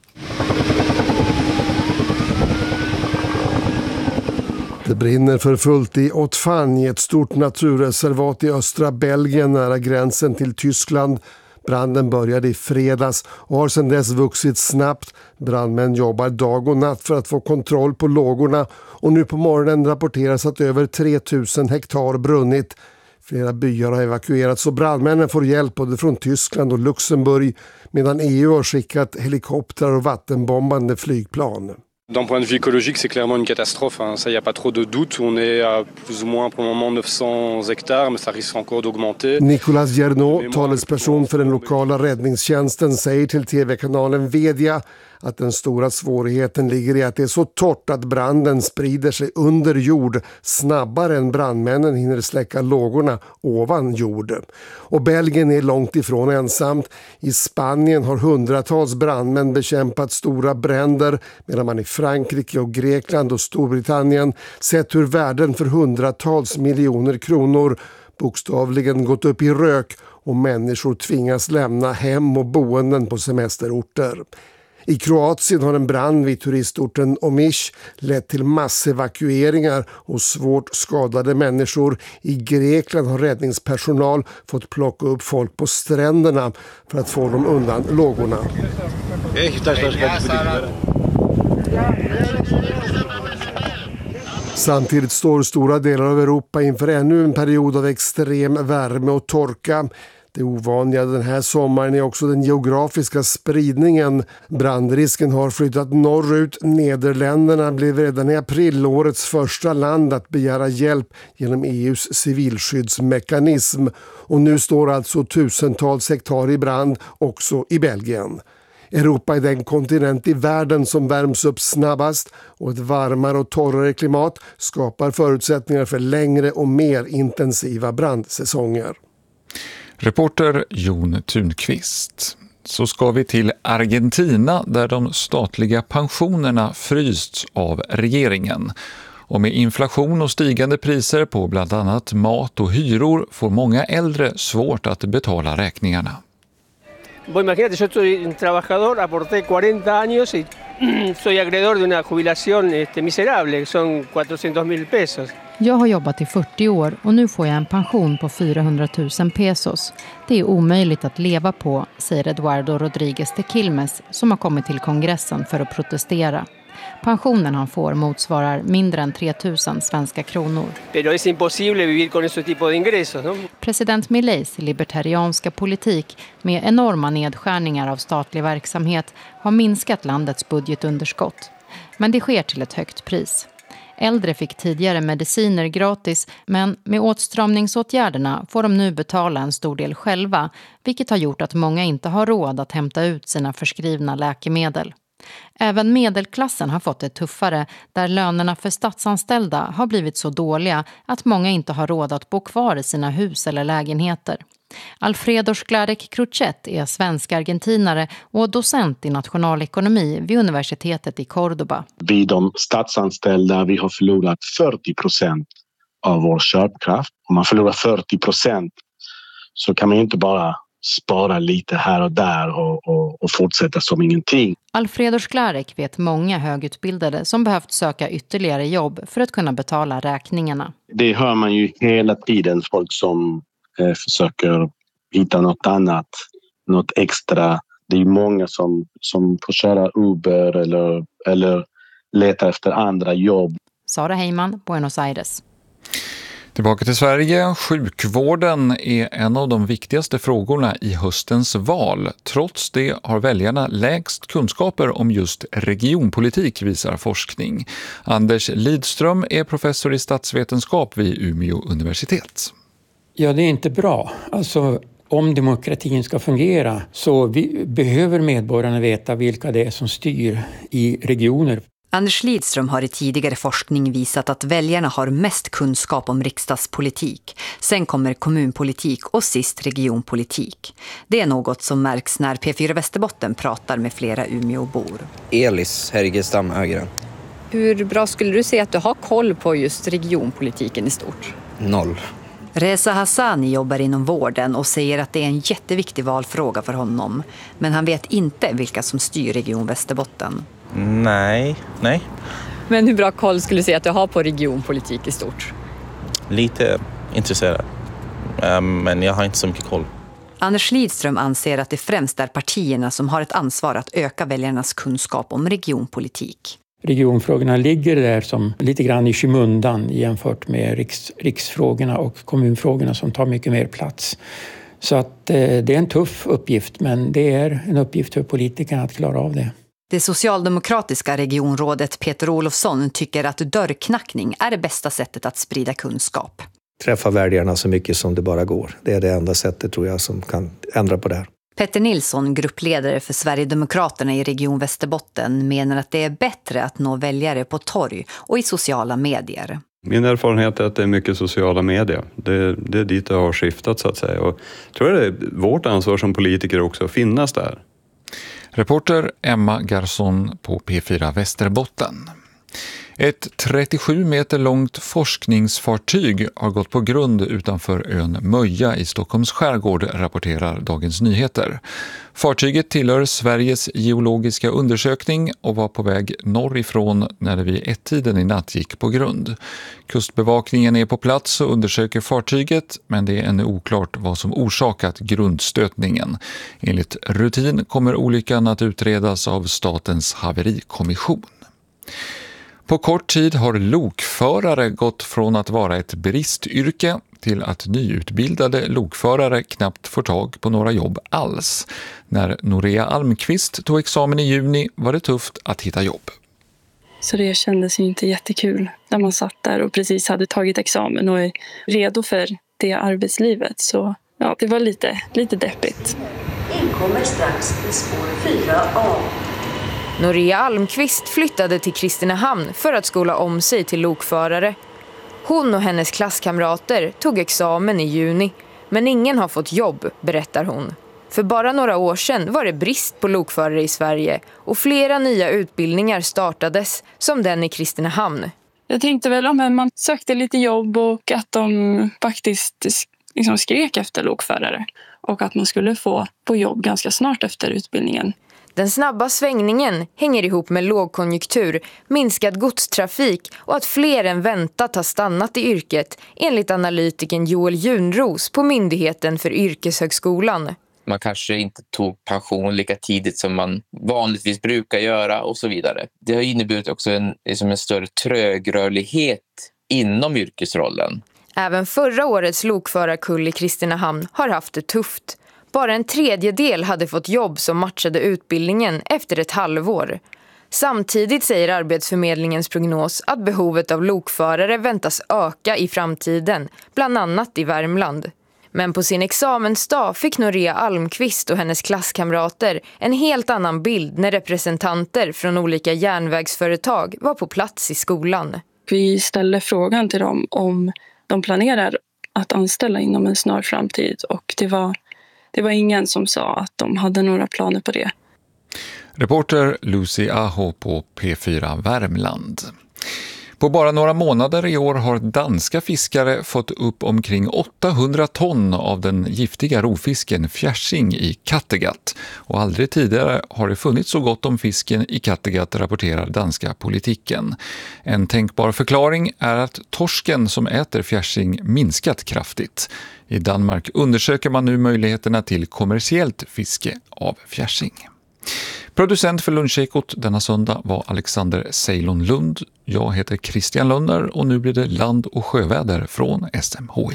Det brinner för fullt i Haute-Fagne, ett stort naturreservat i östra Belgien nära gränsen till Tyskland. Branden började i fredags och har sedan dess vuxit snabbt. Brandmän jobbar dag och natt för att få kontroll på lågorna och nu på morgonen rapporteras att över 3000 hektar brunnit. Flera byar har evakuerats och brandmännen får hjälp både från Tyskland och Luxemburg medan EU har skickat helikoptrar och vattenbombande flygplan. D'un point de vue écologique, c'est clairement une catastrophe. Ça, il n'y a pas trop de doute. On est à plus ou moins pour le moment 900 hectares, mais ça risque encore d'augmenter. Nicolas Gernot, talesperson för den lokala räddningstjänsten, säger till tv-kanalen Vedia att den stora svårigheten ligger i att det är så torrt att branden sprider sig under jord snabbare än brandmännen hinner släcka lågorna ovan jord. Och Belgien är långt ifrån ensamt. I Spanien har hundratals brandmän bekämpat stora bränder medan man i Frankrike och Grekland och Storbritannien sett hur värden för hundratals miljoner kronor bokstavligen gått upp i rök och människor tvingas lämna hem och boenden på semesterorter. I Kroatien har en brand vid turistorten Omiš lett till massevakueringar och svårt skadade människor. I Grekland har räddningspersonal fått plocka upp folk på stränderna för att få dem undan lågorna. Samtidigt står stora delar av Europa inför ännu en period av extrem värme och torka. Det ovanliga den här sommaren är också den geografiska spridningen. Brandrisken har flyttat norrut. Nederländerna blev redan i april årets första land att begära hjälp genom EUs civilskyddsmekanism. Och nu står alltså tusentals hektar i brand också i Belgien. Europa är den kontinent i världen som värms upp snabbast och ett varmare och torrare klimat skapar förutsättningar för längre och mer intensiva brandsäsonger. Reporter Jon Thunqvist. Så ska vi till Argentina där de statliga pensionerna frysts av regeringen. Och med inflation och stigande priser på bland annat mat och hyror får många äldre svårt att betala räkningarna. Imagínate, yo soy un trabajador, aporté 40 años y soy acreedor de una jubilación miserable, son 400.000 pesos. Jag har jobbat i 40 år och nu får jag en pension på 400 000 pesos. Det är omöjligt att leva på, säger Eduardo Rodríguez de Quilmes som har kommit till kongressen för att protestera. Pensionen han får motsvarar mindre än 3 000 svenska kronor. Pero es imposible vivir con ese tipo de ingresos, ¿no? President Mileis libertarianska politik med enorma nedskärningar av statlig verksamhet har minskat landets budgetunderskott. Men det sker till ett högt pris. Äldre fick tidigare mediciner gratis, men med åtstramningsåtgärderna får de nu betala en stor del själva, vilket har gjort att många inte har råd att hämta ut sina förskrivna läkemedel. Även medelklassen har fått det tuffare, där lönerna för statsanställda har blivit så dåliga att många inte har råd att bo kvar i sina hus eller lägenheter. Alfredo Sklarek-Kruchet är svensk-argentinare och docent i nationalekonomi vid universitetet i Córdoba. Vi de statsanställda, vi har förlorat 40% av vår köpkraft. Om man förlorar 40% så kan man ju inte bara spara lite här och där och fortsätta som ingenting. Alfredo Sklarek vet många högutbildade som behövt söka ytterligare jobb för att kunna betala räkningarna. Det hör man ju hela tiden, folk som försöker hitta något annat, något extra. Det är många som får köra Uber eller leta efter andra jobb. Sara Heyman, Buenos Aires. Tillbaka till Sverige. Sjukvården är en av de viktigaste frågorna i höstens val. Trots det har väljarna lägst kunskaper om just regionpolitik, visar forskning. Anders Lidström är professor i statsvetenskap vid Umeå universitet. Ja, det är inte bra. Alltså, om demokratin ska fungera så behöver medborgarna veta vilka det är som styr i regioner. Anders Lidström har i tidigare forskning visat att väljarna har mest kunskap om riksdagspolitik. Sen kommer kommunpolitik och sist regionpolitik. Det är något som märks när P4 Västerbotten pratar med flera Umeåbor. Elis Hergestam Ögren. Hur bra skulle du säga att du har koll på just regionpolitiken i stort? 0. Reza Hassani jobbar inom vården och säger att det är en jätteviktig valfråga för honom. Men han vet inte vilka som styr Region Västerbotten. Nej. Men hur bra koll skulle du säga att du har på regionpolitik i stort? Lite intresserad. Men jag har inte så mycket koll. Anders Lidström anser att det främst är partierna som har ett ansvar att öka väljarnas kunskap om regionpolitik. Regionfrågorna ligger där som lite grann i skymundan jämfört med riksfrågorna och kommunfrågorna som tar mycket mer plats. Så att det är en tuff uppgift, men det är en uppgift för politikerna att klara av det. Det socialdemokratiska regionrådet Peter Olofsson tycker att dörrknackning är det bästa sättet att sprida kunskap. Träffa väljarna så mycket som det bara går. Det är det enda sättet, tror jag, som kan ändra på det här. Petter Nilsson, gruppledare för Sverigedemokraterna i Region Västerbotten, menar att det är bättre att nå väljare på torg och i sociala medier. Min erfarenhet är att det är mycket sociala medier. Det är dit det har skiftat, så att säga. Och jag tror det är vårt ansvar som politiker också att finnas där. Reporter Emma Garson på P4 Västerbotten. Ett 37 meter långt forskningsfartyg har gått på grund utanför ön Möja i Stockholms skärgård, rapporterar Dagens Nyheter. Fartyget tillhör Sveriges geologiska undersökning och var på väg norrifrån när det vid 1-tiden i natt gick på grund. Kustbevakningen är på plats och undersöker fartyget, men det är ännu oklart vad som orsakat grundstötningen. Enligt rutin kommer olyckan att utredas av Statens haverikommission. På kort tid har lokförare gått från att vara ett bristyrke till att nyutbildade lokförare knappt får tag på några jobb alls. När Norea Almqvist tog examen i juni var det tufft att hitta jobb. Så det kändes ju inte jättekul när man satt där och precis hade tagit examen och är redo för det arbetslivet. Så ja, det var lite deppigt. Inkommer strax i spår 4A. Norea Almqvist flyttade till Kristinehamn för att skola om sig till lokförare. Hon och hennes klasskamrater tog examen i juni, men ingen har fått jobb, berättar hon. För bara några år sedan var det brist på lokförare i Sverige och flera nya utbildningar startades, som den i Kristinehamn. Jag tänkte väl om man sökte lite jobb och att de faktiskt liksom skrek efter lokförare och att man skulle få på jobb ganska snart efter utbildningen. Den snabba svängningen hänger ihop med lågkonjunktur, minskad godstrafik och att fler än väntat har stannat i yrket, enligt analytiken Joel Junros på Myndigheten för yrkeshögskolan. Man kanske inte tog pension lika tidigt som man vanligtvis brukar göra och så vidare. Det har inneburit också en större trögrörlighet inom yrkesrollen. Även förra årets lokförarkull i Kristinehamn har haft det tufft. Bara en tredjedel hade fått jobb som matchade utbildningen efter ett halvår. Samtidigt säger Arbetsförmedlingens prognos att behovet av lokförare väntas öka i framtiden, bland annat i Värmland. Men på sin examensdag fick Norea Almqvist och hennes klasskamrater en helt annan bild när representanter från olika järnvägsföretag var på plats i skolan. Vi ställde frågan till dem om de planerar att anställa inom en snar framtid. Och det var ingen som sa att de hade några planer på det. Reporter Lucy Aho på P4 Värmland. På bara några månader i år har danska fiskare fått upp omkring 800 ton av den giftiga rovfisken fjärsing i Kattegatt. Och aldrig tidigare har det funnits så gott om fisken i Kattegatt, rapporterar danska politiken. En tänkbar förklaring är att torsken som äter fjärsing minskat kraftigt. I Danmark undersöker man nu möjligheterna till kommersiellt fiske av fjärsing. Producent för Lunchekot denna söndag var Alexander Ceylon Lund. Jag heter Christian Lönner och nu blir det land- och sjöväder från SMHI.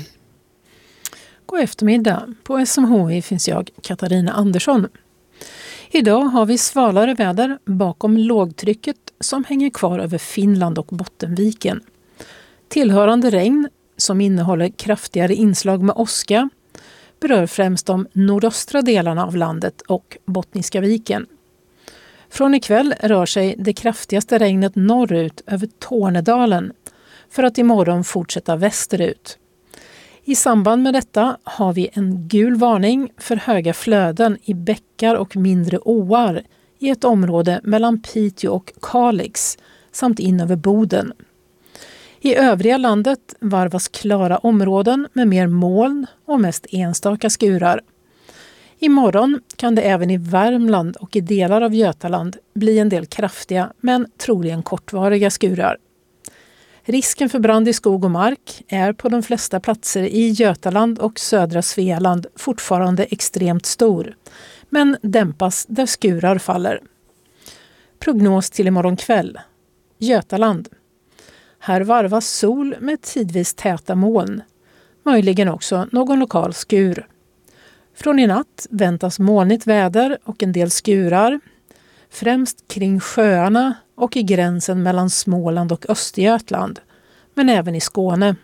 God eftermiddag. På SMHI finns jag, Katarina Andersson. Idag har vi svalare väder bakom lågtrycket som hänger kvar över Finland och Bottenviken. Tillhörande regn som innehåller kraftigare inslag med åska berör främst de nordöstra delarna av landet och Bottniska viken. Från ikväll rör sig det kraftigaste regnet norrut över Tornedalen för att imorgon fortsätta västerut. I samband med detta har vi en gul varning för höga flöden i bäckar och mindre åar i ett område mellan Piteå och Kalix samt in över Boden. I övriga landet varvas klara områden med mer moln och mest enstaka skurar. Imorgon kan det även i Värmland och i delar av Götaland bli en del kraftiga men troligen kortvariga skurar. Risken för brand i skog och mark är på de flesta platser i Götaland och södra Svealand fortfarande extremt stor, men dämpas där skurar faller. Prognos till imorgon kväll. Götaland. Här varvas sol med tidvis täta moln, möjligen också någon lokal skur. Från i natt väntas molnigt väder och en del skurar, främst kring sjöarna och i gränsen mellan Småland och Östergötland, men även i Skåne.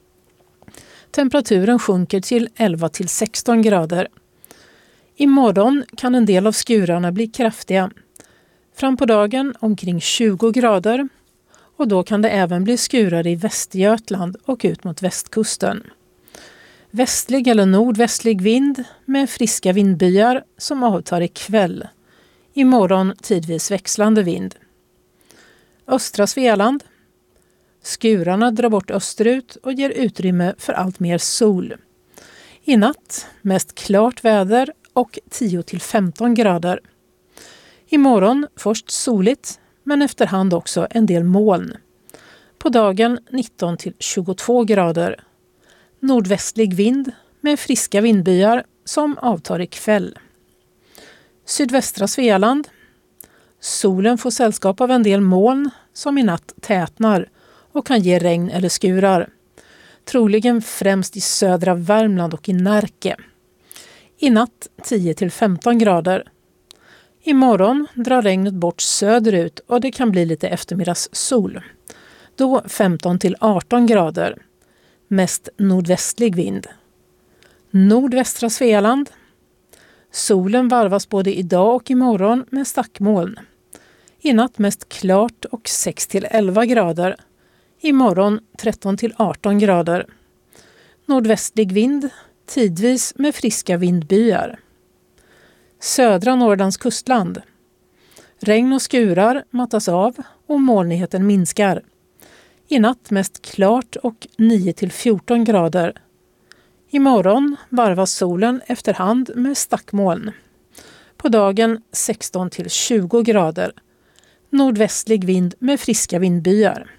Temperaturen sjunker till 11 till 16 grader. Imorgon kan en del av skurarna bli kraftiga. Fram på dagen omkring 20 grader och då kan det även bli skurar i Västergötland och ut mot västkusten. Västlig eller nordvästlig vind med friska vindbyar som avtar ikväll. Imorgon tidvis växlande vind. Östra Svealand. Skurarna drar bort österut och ger utrymme för allt mer sol. I natt mest klart väder och 10 till 15 grader. Imorgon först soligt men efterhand också en del moln. På dagen 19 till 22 grader. Nordvästlig vind med friska vindbyar som avtar ikväll. Sydvästra Svealand. Solen får sällskap av en del moln som i natt tätnar och kan ge regn eller skurar. Troligen främst i södra Värmland och i Närke. I natt 10 till 15 grader. Imorgon drar regnet bort söderut och det kan bli lite eftermiddagssol. Då 15 till 18 grader. Mest nordvästlig vind. Nordvästra Svealand. Solen varvas både idag och imorgon med stackmoln. I natt mest klart och 6 till 11 grader. Imorgon 13 till 18 grader. Nordvästlig vind, tidvis med friska vindbyar. Södra Norrlands kustland. Regn och skurar mattas av och molnigheten minskar. I natt mest klart och 9 till 14 grader. Imorgon varvas solen efterhand med stackmoln. På dagen 16 till 20 grader. Nordvästlig vind med friska vindbyar.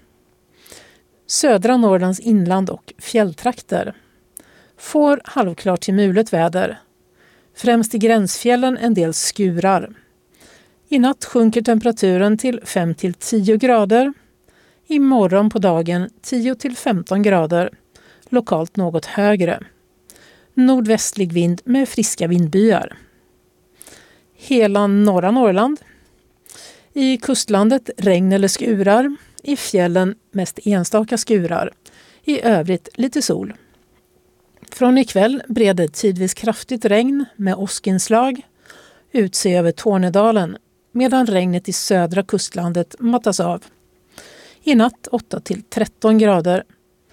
Södra Norrlands inland och fjälltrakter. Får halvklart till mulet väder. Främst i gränsfjällen en del skurar. I natt sjunker temperaturen till 5 till 10 grader. Imorgon på dagen 10 till 15 grader. Lokalt något högre. Nordvästlig vind med friska vindbyar. Hela norra Norrland. I kustlandet regn eller skurar. I fjällen mest enstaka skurar. I övrigt lite sol. Från ikväll breder tidvis kraftigt regn med åskinslag ut sig över Tornedalen medan regnet i södra kustlandet mattas av. I natt 8 till 13 grader.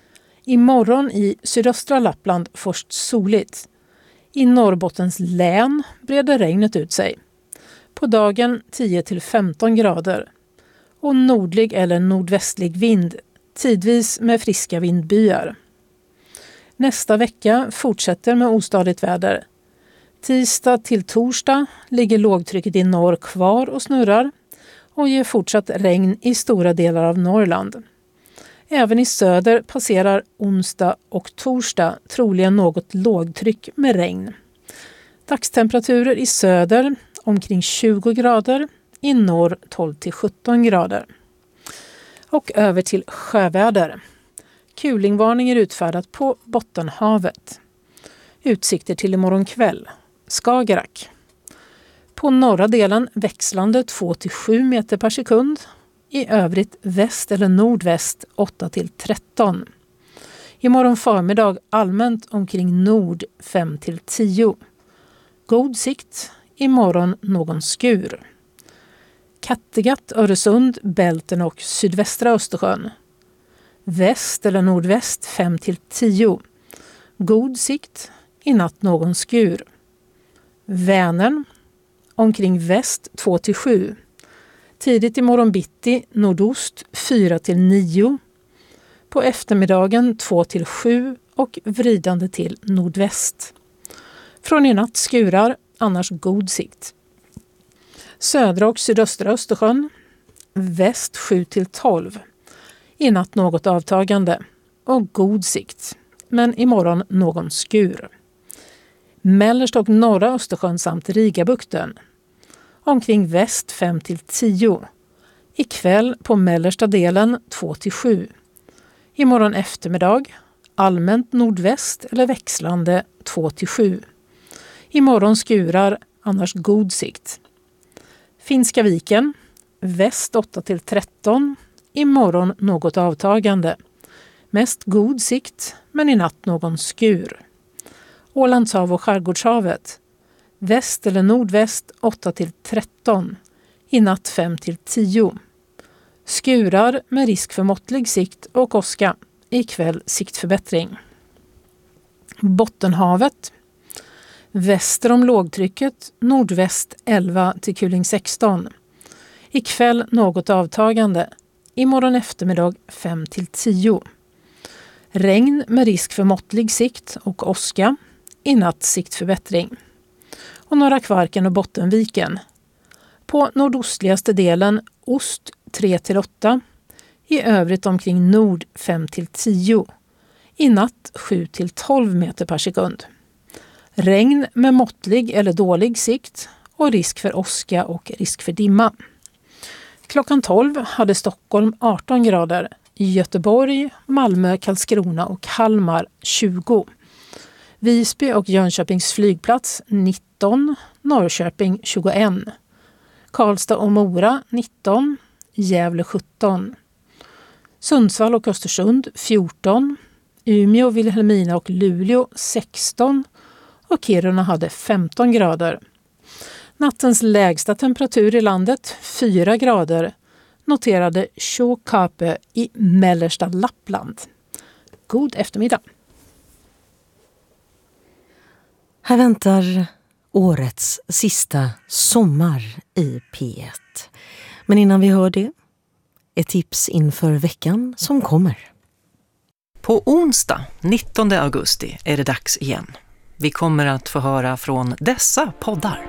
Imorgon i sydöstra Lappland först soligt. I Norrbottens län breder regnet ut sig. På dagen 10-15 grader. Och nordlig eller nordvästlig vind, tidvis med friska vindbyar. Nästa vecka fortsätter med ostadigt väder. Tisdag till torsdag ligger lågtrycket i norr kvar och snurrar och ger fortsatt regn i stora delar av Norrland. Även i söder passerar onsdag och torsdag troligen något lågtryck med regn. Dagstemperaturer i söder omkring 20 grader, i norr 12-17 grader. Och över till sjöväder. Kulingvarning är utfärdat på Bottenhavet. Utsikter till imorgon kväll. Skagerrak. På norra delen växlande 2-7 meter per sekund. I övrigt väst eller nordväst 8-13. Imorgon förmiddag allmänt omkring nord 5-10. God sikt. Imorgon någon skur. Kattegatt, Öresund, Bälten och sydvästra Östersjön. Väst eller nordväst 5-10. God sikt. I natt någon skur. Vänern. Omkring väst 2-7. Tidigt imorgon bitti nordost 4-9. På eftermiddagen 2-7 och vridande till nordväst. Från i natt skurar, annars god sikt. Södra och sydöstra Östersjön. Väst 7-12. I natt något avtagande och god sikt. Men imorgon någon skur. Mellersta och norra Östersjön samt Rigabukten. Omkring väst 5-10. Ikväll på mellersta delen 2-7. Imorgon eftermiddag allmänt nordväst eller växlande 2-7. Imorgon skurar, annars god sikt. Finska viken, väst 8-13. Imorgon något avtagande. Mest god sikt, men i natt någon skur. Ålandshav och Skärgårdshavet. Väst eller nordväst 8-13. I natt 5-10. Skurar med risk för måttlig sikt och åska. Ikväll siktförbättring. Bottenhavet. Väster om lågtrycket, nordväst 11 till kuling 16. Ikväll något avtagande. Imorgon eftermiddag 5-10. Regn med risk för måttlig sikt och åska. I natt siktförbättring. Och norra Kvarken och Bottenviken. På nordostligaste delen ost 3-8. I övrigt omkring nord 5-10. I natt 7-12 meter per sekund. Regn med måttlig eller dålig sikt och risk för åska och risk för dimma. Klockan 12 hade Stockholm 18 grader, Göteborg, Malmö, Karlskrona och Kalmar 20. Visby och Jönköpings flygplats 19, Norrköping 21. Karlstad och Mora 19, Gävle 17. Sundsvall och Östersund 14, Umeå, Vilhelmina och Luleå 16 och Kiruna hade 15 grader. Nattens lägsta temperatur i landet, 4 grader, noterade Tjåkape i mellersta Lappland. God eftermiddag! Här väntar årets sista sommar i P1. Men innan vi hör det, ett tips inför veckan som kommer. På onsdag 19 augusti är det dags igen. Vi kommer att få höra från dessa poddar.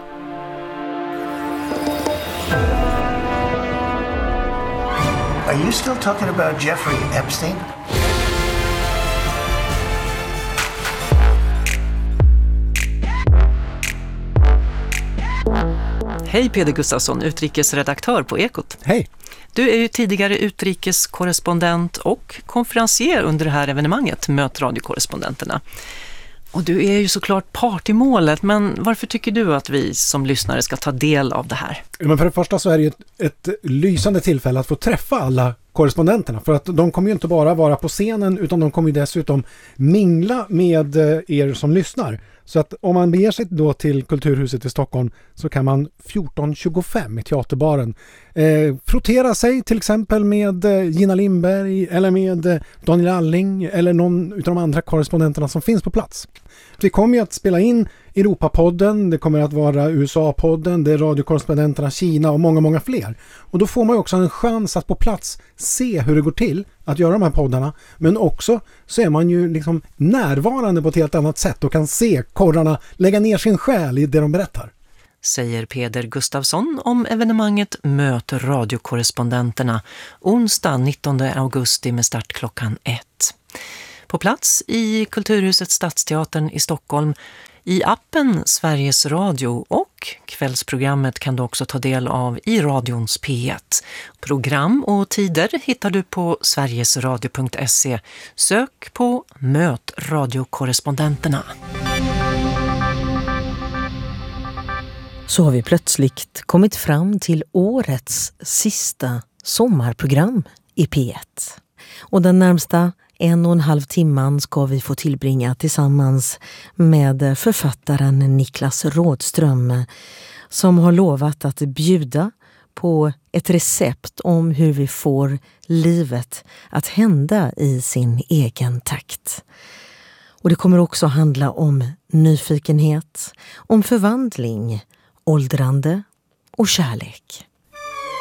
Are you still talking about Jeffrey Epstein? Hej Peder Gustafsson, utrikesredaktör på Ekot. Hej. Du är ju tidigare utrikeskorrespondent och konferencier under det här evenemanget, Möt radiokorrespondenterna. Och du är ju såklart part i målet, men varför tycker du att vi som lyssnare ska ta del av det här? Men för det första så är det ju ett lysande tillfälle att få träffa alla korrespondenterna. För att de kommer ju inte bara vara på scenen utan de kommer ju dessutom mingla med er som lyssnar. Så att om man beger sig då till Kulturhuset i Stockholm så kan man 14.25 i teaterbaren frottera sig till exempel med Gina Lindberg eller med Daniel Alling eller någon av de andra korrespondenterna som finns på plats. Vi kommer ju att spela in Europapodden, det kommer att vara USA-podden, det är radiokorrespondenterna Kina och många, många fler. Och då får man ju också en chans att på plats se hur det går till att göra de här poddarna. Men också så är man ju liksom närvarande på ett helt annat sätt och kan se korrarna lägga ner sin själ i det de berättar. Säger Peder Gustafsson om evenemanget Möt radiokorrespondenterna onsdag 19 augusti med start klockan 1. På plats i Kulturhuset Stadsteatern i Stockholm, i appen Sveriges Radio och kvällsprogrammet kan du också ta del av i radions P1. Program och tider hittar du på sverigesradio.se. Sök på Möt radiokorrespondenterna. Så har vi plötsligt kommit fram till årets sista sommarprogram i P1. Och den närmsta 1,5 timman ska vi få tillbringa tillsammans med författaren Niklas Rådström som har lovat att bjuda på ett recept om hur vi får livet att hända i sin egen takt. Och det kommer också handla om nyfikenhet, om förvandling, åldrande och kärlek.